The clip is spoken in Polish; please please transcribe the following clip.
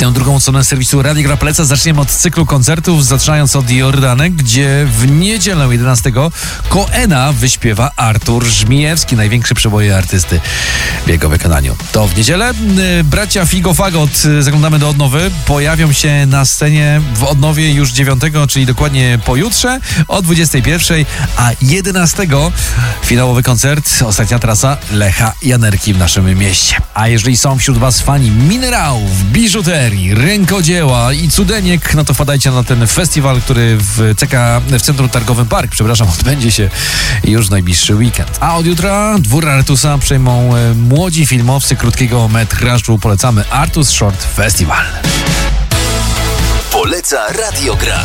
Tę drugą odsłonę serwisu Radio Gra poleca zaczniemy od cyklu koncertów, zaczynając od Jordanek, gdzie w niedzielę 11 Koena wyśpiewa Artur Żmijewski, największy przeboje artysty w jego wykonaniu. To w niedzielę bracia Figo Fagot, zaglądamy do Odnowy, pojawią się na scenie w Odnowie już 9, czyli dokładnie pojutrze o 21, a 11 finałowy koncert, ostatnia trasa Lecha Janerki w naszym mieście. A jeżeli są wśród Was fani minerałów, biżuterii, rękodzieła i cudeniek, no to wpadajcie na ten festiwal, który w Centrum Targowym Park, odbędzie się już w najbliższy weekend. A od jutra Dwór Artusa przejmą młodzi filmowcy krótkiego metrażu. Polecamy Artus Short Festival. Poleca Radio Gra.